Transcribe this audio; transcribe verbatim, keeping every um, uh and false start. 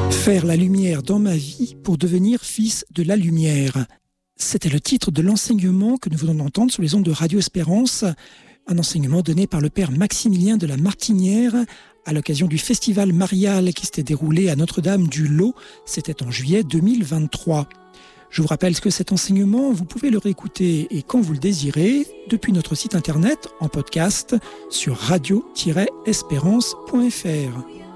Faire la lumière dans ma vie pour devenir fils de la lumière. C'était le titre de l'enseignement que nous venons d'entendre sur les ondes de Radio Espérance, un enseignement donné par le père Maximilien de la Martinière à l'occasion du festival marial qui s'était déroulé à Notre-Dame du Lot, c'était en juillet deux mille vingt-trois. Je vous rappelle que cet enseignement, vous pouvez le réécouter et quand vous le désirez, depuis notre site internet en podcast sur radio tiret espérance point f r.